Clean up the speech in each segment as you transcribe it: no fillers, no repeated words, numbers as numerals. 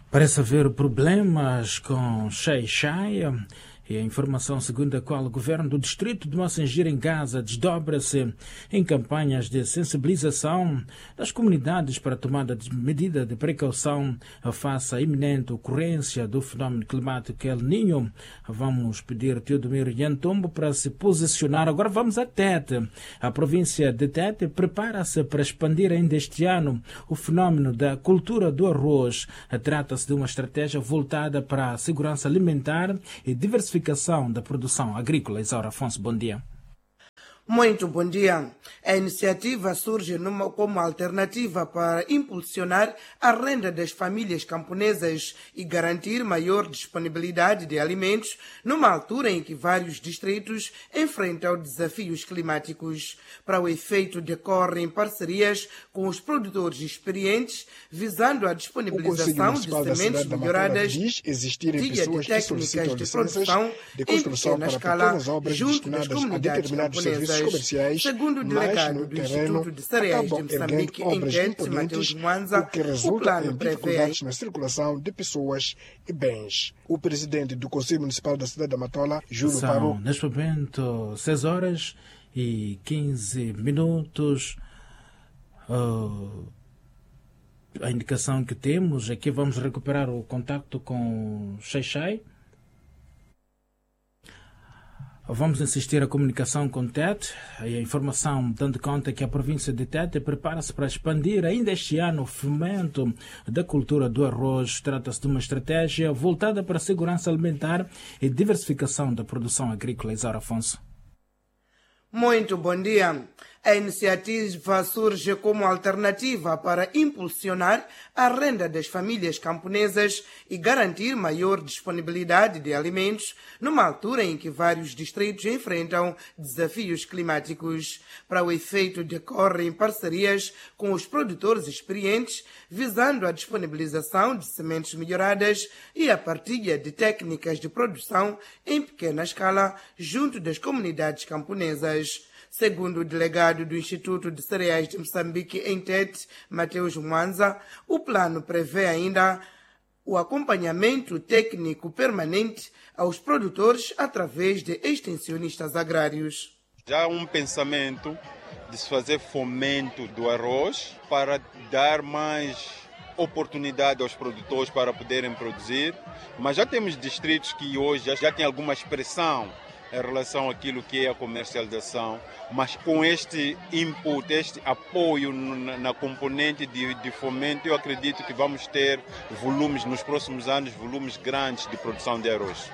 Parece haver problemas com Xai-Xai. E a informação segundo a qual o governo do distrito de Mocengir em Gaza desdobra-se em campanhas de sensibilização das comunidades para a tomada de medida de precaução face à iminente ocorrência do fenómeno climático El Niño. Vamos pedir Teodomiro Yantombo para se posicionar. Agora vamos a Tete. A província de Tete prepara-se para expandir ainda este ano o fenómeno da cultura do arroz. Trata-se de uma estratégia voltada para a segurança alimentar e diversificação da produção agrícola. Isaura Afonso, bom dia. Muito bom dia. A iniciativa surge como alternativa para impulsionar a renda das famílias camponesas e garantir maior disponibilidade de alimentos numa altura em que vários distritos enfrentam desafios climáticos. Para o efeito, decorrem parcerias com os produtores experientes, visando a disponibilização de sementes melhoradas, partilha de técnicas de produção em pequena escala junto das comunidades camponesas. Segundo o delegado do Instituto de Cereais de Moçambique em Tete, Mateus Mwanza, o plano prevê na circulação de pessoas e bens. O presidente do Conselho Municipal da cidade da Matola, Júlio Parou. Neste momento, 6 horas e 15 minutos. A indicação que temos é que vamos recuperar o contacto com Xai-Xai. Vamos insistir a comunicação com Tete e a informação dando conta que a província de Tete prepara-se para expandir ainda este ano o fomento da cultura do arroz. Trata-se de uma estratégia voltada para a segurança alimentar e diversificação da produção agrícola. Isaura Afonso. Muito bom dia. A iniciativa surge como alternativa para impulsionar a renda das famílias camponesas e garantir maior disponibilidade de alimentos numa altura em que vários distritos enfrentam desafios climáticos. Para o efeito, decorrem parcerias com os produtores experientes, visando a disponibilização de sementes melhoradas e a partilha de técnicas de produção em pequena escala junto das comunidades camponesas. Segundo o delegado do Instituto de Cereais de Moçambique em Tete, Mateus Mwanza, o plano prevê ainda o acompanhamento técnico permanente aos produtores através de extensionistas agrários. Já há um pensamento de se fazer fomento do arroz para dar mais oportunidade aos produtores para poderem produzir, mas já temos distritos que hoje já têm alguma expressão em relação àquilo que é a comercialização, mas com este input, este apoio na componente de fomento, eu acredito que vamos ter volumes nos próximos anos, volumes grandes de produção de arroz.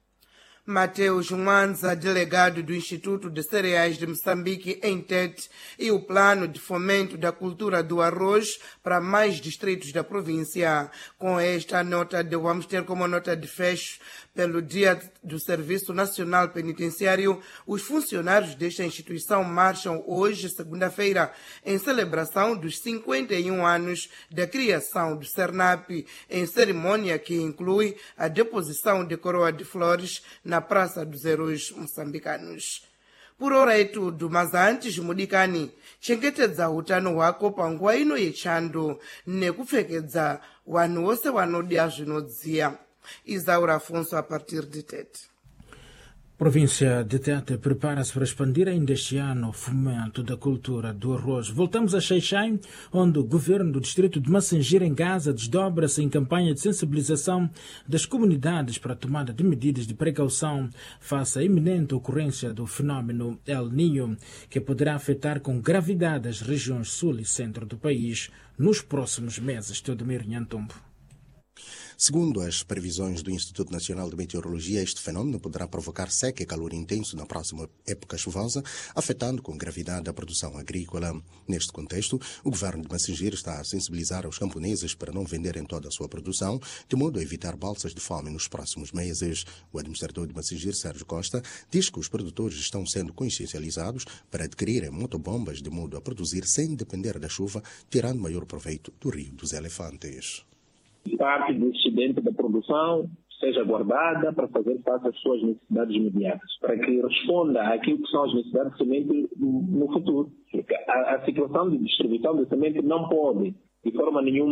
Mateus Mwanza, delegado do Instituto de Cereais de Moçambique em Tete, e o plano de fomento da cultura do arroz para mais distritos da província. Com esta nota, vamos ter como nota de fecho, pelo Dia do Serviço Nacional Penitenciário, os funcionários desta instituição marcham hoje, segunda-feira, em celebração dos 51 anos da criação do CERNAP, em cerimônia que inclui a deposição de coroa de flores na Praça dos Heróis Moçambicanos. Por hora é tudo, mas antes mudikani chengetedza utano wako panguva ino yechando nekupfekedza vanhu vose vanoda zvinodziya. Isaura Afonso, a partir de Tete. Província de Tete prepara-se para expandir ainda este ano o fomento da cultura do arroz. Voltamos a Xai-Xai, onde o governo do distrito de Mocengir em Gaza desdobra-se em campanha de sensibilização das comunidades para a tomada de medidas de precaução face à iminente ocorrência do fenómeno El Niño, que poderá afetar com gravidade as regiões sul e centro do país nos próximos meses. Teodomiro Yantombo. Segundo as previsões do Instituto Nacional de Meteorologia, este fenômeno poderá provocar seca e calor intenso na próxima época chuvosa, afetando com gravidade a produção agrícola. Neste contexto, o governo de Mocengir está a sensibilizar os camponeses para não venderem toda a sua produção, de modo a evitar bolsas de fome nos próximos meses. O administrador de Mocengir, Sérgio Costa, diz que os produtores estão sendo consciencializados para adquirirem motobombas de modo a produzir sem depender da chuva, tirando maior proveito do Rio dos Elefantes. Parte do excedente da produção seja guardada para fazer face às suas necessidades imediatas, para que responda àquilo que são as necessidades de semente no futuro. A situação de distribuição de semente não pode, de forma nenhuma,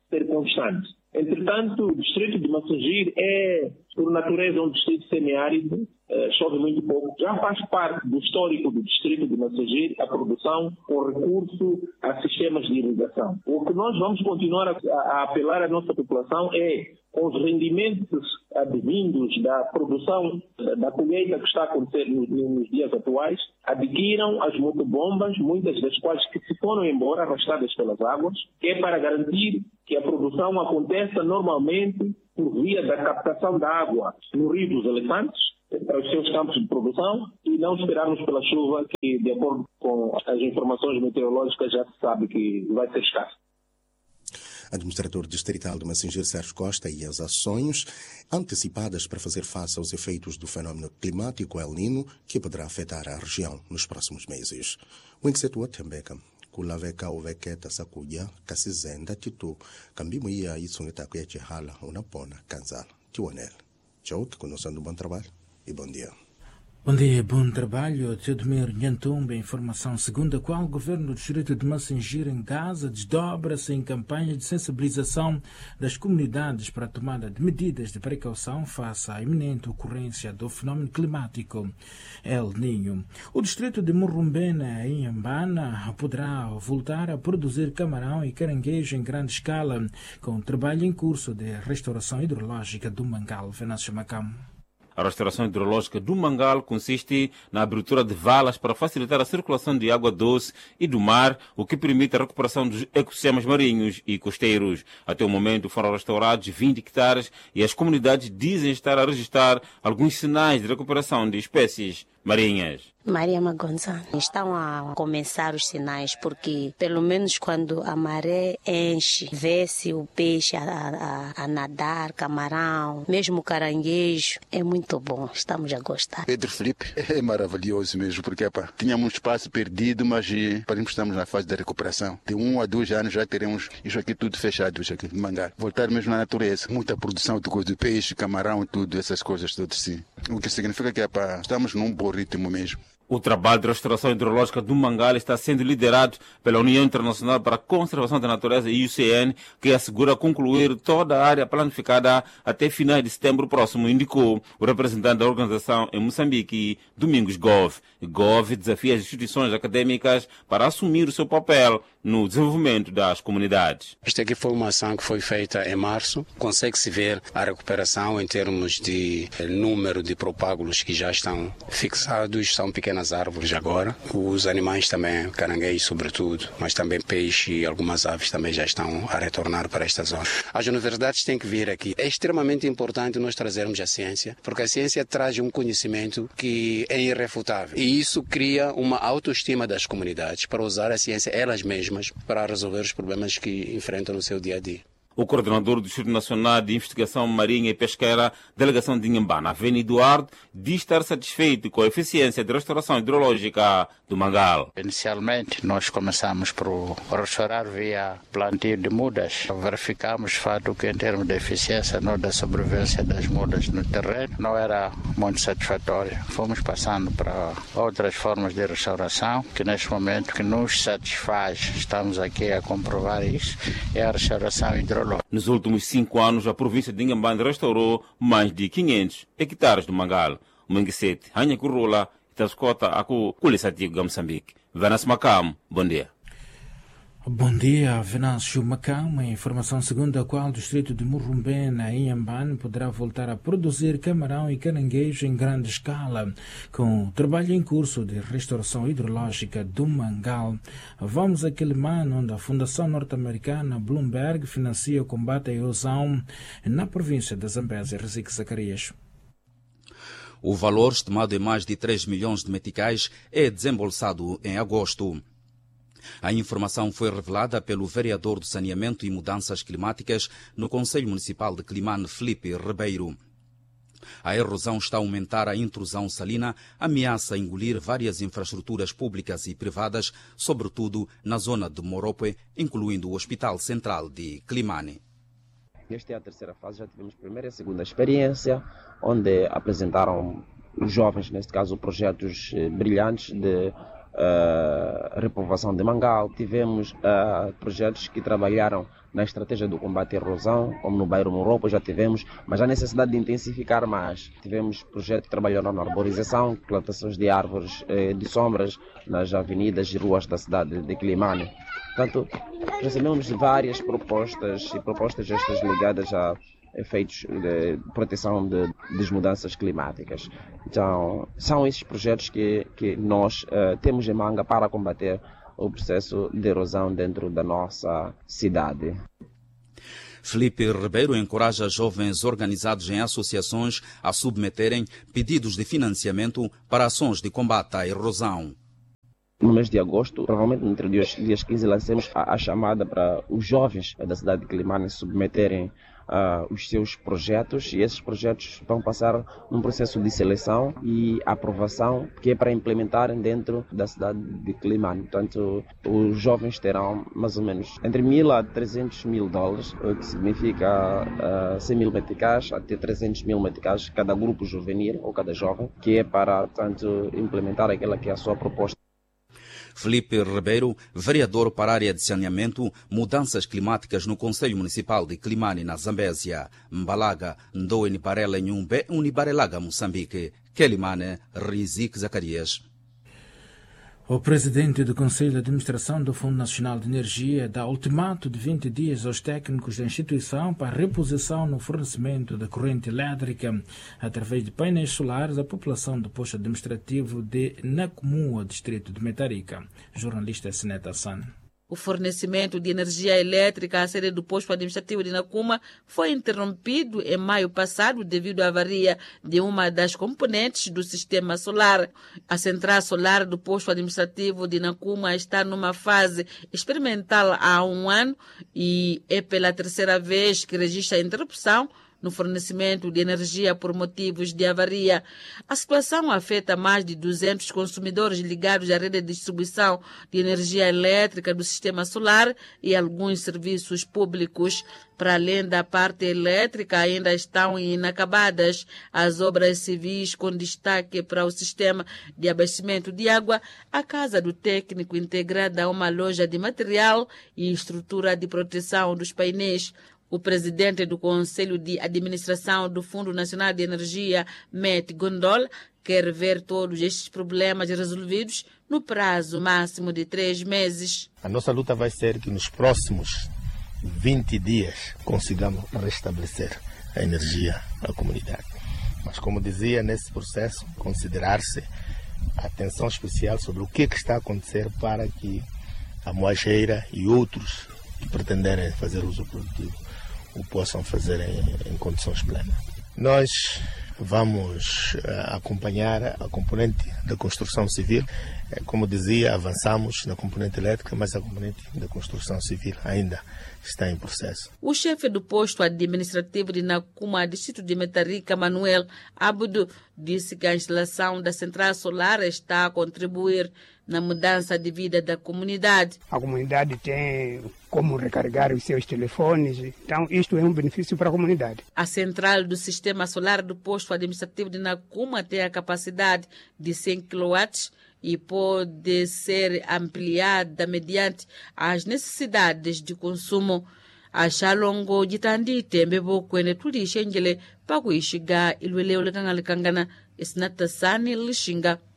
ser constante. Entretanto, o distrito de Massangir é, por natureza, um distrito semiárido, chove muito pouco. Já faz parte do histórico do distrito de Massangir a produção com recurso a sistemas de irrigação. O que nós vamos continuar a apelar à nossa população é, com os rendimentos advindos da produção, da colheita que está a acontecer nos dias atuais, adquiram as motobombas, muitas das quais que se foram embora, arrastadas pelas águas, que é para garantir que a produção aconteça normalmente por via da captação da água no Rio dos Elefantes, para os seus campos de produção, e não esperarmos pela chuva, que, de acordo com as informações meteorológicas, já se sabe que vai ser escassa. Administrador distrital de Massangir, Sérgio Costa, e as ações antecipadas para fazer face aos efeitos do fenômeno climático El Nino, que poderá afetar a região nos próximos meses. O inseto também kulaveka uveketa sakuya kasizenda titu kambimu ia itsungeta kuya chihala unapona kanzala tiwanel. Tchau, que conoscendo um bom trabalho e bom dia. Bom dia, bom trabalho. Teodomir Nhantumba, informação segundo a qual o governo do distrito de Massangir, em Gaza, desdobra-se em campanha de sensibilização das comunidades para a tomada de medidas de precaução face à iminente ocorrência do fenômeno climático El Niño. O distrito de Murumbena, em Ambana, poderá voltar a produzir camarão e caranguejo em grande escala, com trabalho em curso de restauração hidrológica do Mangal. Venâncio Macam. A restauração hidrológica do Mangal consiste na abertura de valas para facilitar a circulação de água doce e do mar, o que permite a recuperação dos ecossistemas marinhos e costeiros. Até o momento foram restaurados 20 hectares e as comunidades dizem estar a registrar alguns sinais de recuperação de espécies marinhas. Maria Magonza, estão a começar os sinais, porque pelo menos quando a maré enche, vê-se o peixe a nadar, camarão, mesmo caranguejo, é muito bom, estamos a gostar. Pedro Felipe, é maravilhoso mesmo, porque tínhamos um espaço perdido, mas estamos na fase da recuperação. De 1 a 2 anos já teremos isso aqui tudo fechado, isso aqui, Mangar. Voltar mesmo na natureza, muita produção de coisa, de peixe, camarão, tudo, essas coisas todas sim. O que significa que estamos num bom ritmo mesmo. O trabalho de restauração hidrológica do Mangal está sendo liderado pela União Internacional para a Conservação da Natureza, IUCN, que assegura concluir toda a área planificada até finais de setembro próximo, indicou o representante da organização em Moçambique, Domingos Gove. Gove desafia as instituições acadêmicas para assumir o seu papel no desenvolvimento das comunidades. Esta aqui foi uma ação que foi feita em março. Consegue-se ver a recuperação em termos de número de propágulos que já estão fixados, são pequenas árvores agora. Os animais também, caranguejos sobretudo, mas também peixe e algumas aves também já estão a retornar para esta zona. As universidades têm que vir aqui. É extremamente importante nós trazermos a ciência, porque a ciência traz um conhecimento que é irrefutável. E isso cria uma autoestima das comunidades para usar a ciência elas mesmas para resolver os problemas que enfrentam no seu dia a dia. O coordenador do Instituto Nacional de Investigação Marinha e Pesqueira, delegação de Inhambana, Veni Eduardo, diz estar satisfeito com a eficiência de restauração hidrológica do Mangal. Inicialmente, nós começamos por restaurar via plantio de mudas. Verificamos o fato que, em termos de eficiência da sobrevivência das mudas no terreno, não era muito satisfatório. Fomos passando para outras formas de restauração, que neste momento que nos satisfaz, estamos aqui a comprovar isso, é a restauração hidrológica. Nos últimos 5 anos, a província de Inhambane restaurou mais de 500 hectares do Mangal. Manguecete, Hanha Curula, Itascota, Aku, Kulisatigo, Moçambique. Venâncio Macam, bom dia. Bom dia, Venâncio Macam. A informação segundo a qual o distrito de Murumbena, em Inhambane, poderá voltar a produzir camarão e caranguejo em grande escala, com o trabalho em curso de restauração hidrológica do Mangal. Vamos a Quelimane, onde a Fundação Norte-Americana Bloomberg financia o combate à erosão na província de Zambésia. Recique Zacarias. O valor, estimado em mais de 3 milhões de meticais, é desembolsado em agosto. A informação foi revelada pelo vereador do Saneamento e Mudanças Climáticas no Conselho Municipal de Quelimane, Felipe Ribeiro. A erosão está a aumentar a intrusão salina, ameaça engolir várias infraestruturas públicas e privadas, sobretudo na zona de Morope, incluindo o Hospital Central de Quelimane. Esta é a terceira fase, já tivemos a primeira e a segunda experiência, onde apresentaram os jovens, neste caso, projetos brilhantes de repovoação de Mangal. Tivemos projetos que trabalharam na estratégia do combate à erosão, como no bairro Moropo já tivemos, mas há necessidade de intensificar mais. Tivemos projeto que trabalhou na arborização, plantações de árvores de sombras nas avenidas e ruas da cidade de Quilimane. Portanto, recebemos várias propostas e propostas estas ligadas a efeitos de proteção das mudanças climáticas. Então, são esses projetos que nós temos em manga para combater o processo de erosão dentro da nossa cidade. Felipe Ribeiro encoraja jovens organizados em associações a submeterem pedidos de financiamento para ações de combate à erosão. No mês de agosto, provavelmente entre os dias 15, lancemos a chamada para os jovens da cidade de Quilimane submeterem os seus projetos, e esses projetos vão passar num processo de seleção e aprovação que é para implementarem dentro da cidade de Quilimane. Portanto, os jovens terão mais ou menos entre 1.000 a 300 mil dólares, o que significa 100 mil meticais até 300 mil meticais cada grupo juvenil ou cada jovem, que é para, portanto, implementar aquela que é a sua proposta. Felipe Ribeiro, vereador para a área de saneamento, mudanças climáticas no Conselho Municipal de Quilimane, na Zambésia, Mbalaga, Ndoe Parela Nhumbe, Unibarelaga, Moçambique, Quelimane, Rizik Zacarias. O presidente do Conselho de Administração do Fundo Nacional de Energia dá ultimato de 20 dias aos técnicos da instituição para reposição no fornecimento da corrente elétrica através de painéis solares à população do posto administrativo de Nacumua, distrito de Metarica. Jornalista Sineta San. O fornecimento de energia elétrica à sede do posto administrativo de Nacuma foi interrompido em maio passado devido à avaria de uma das componentes do sistema solar. A central solar do posto administrativo de Nacuma está numa fase experimental há um ano e é pela terceira vez que registra interrupção no fornecimento de energia por motivos de avaria. A situação afeta mais de 200 consumidores ligados à rede de distribuição de energia elétrica do sistema solar e alguns serviços públicos. Para além da parte elétrica, ainda estão inacabadas as obras civis, com destaque para o sistema de abastecimento de água, a casa do técnico integrada a uma loja de material e estrutura de proteção dos painéis. O presidente do Conselho de Administração do Fundo Nacional de Energia, Met Gondol, quer ver todos estes problemas resolvidos no prazo máximo de 3 meses. A nossa luta vai ser que nos próximos 20 dias consigamos restabelecer a energia à comunidade. Mas, como dizia, nesse processo, considerar-se a atenção especial sobre o que está a acontecer para que a Moageira e outros que pretenderem fazer uso produtivo o possam fazer em condições plenas. Nós vamos acompanhar a componente da construção civil. Como dizia, avançamos na componente elétrica, mas a componente da construção civil ainda está em processo. O chefe do posto administrativo de Nacuma, distrito de Metarica, Manuel Abdo, disse que a instalação da central solar está a contribuir na mudança de vida da comunidade. A comunidade tem como recarregar os seus telefones, então isto é um benefício para a comunidade. A central do sistema solar do posto administrativo de Nacuma tem a capacidade de 100 kW e pode ser ampliada mediante as necessidades de consumo. A Shalongo Jitandite mbebo kwene tuli shengele pakuishiga ilweleo lekangana isnatasani lishinga.